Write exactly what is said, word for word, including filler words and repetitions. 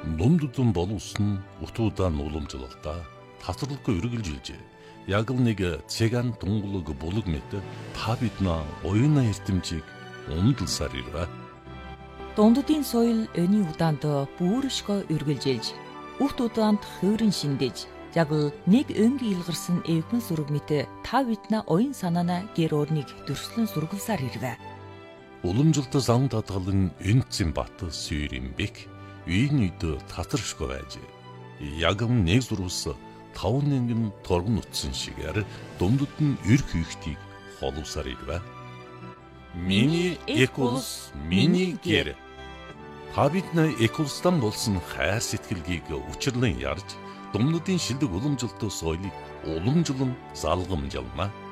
Дундудун боловсон утуудан уламжлалтаа тасралгүй үргэлжилжээ. Яг л нэг цэган тунгалаг булаг мэт та биднээ оюуна эрдэмжийг өмдөлсаар ирвэ. Дундудын соёл өний удаанд бүршгөө үргэлжилж, үхт удаанд хуурин шиндэж, яг л нэг өнгийн илгарсан эвгэн сүрэг мэт та биднээ оюун санаана гэр орныг дөрслөн сургалсаар ирвэ. Уламжлалт зам дадгалан энцэн бат сүйрэмбек үйн үйд татаршгүй байж. Яг нэг зурвас таван нэгэн торгон утсан шигээр дундад нь эрх ихтийг холовсаар ирвэ. Миний экулс, миний гэр. Та биднээ экулстан болсон хайр сэтгэлгийг учирлан ярьж, дундадын шилдэг уламжлалт соёлыг уламжлан залгамжлана.